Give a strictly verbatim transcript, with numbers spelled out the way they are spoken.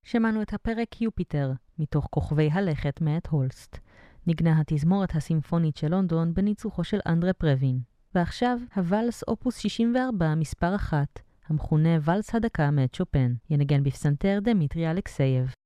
שמענו את הפרק יופיטר, מתוך כוכבי הלכת מאת הולסט. נגנה התזמורת הסימפונית של לונדון בניצוחו של אנדרה פרווין. ועכשיו, הוואלס אופוס שישים וארבע מספר אחת, המכונה ואלס הדקה מאת שופן, ינגן בפסנתר דמיטרי אלכסייב.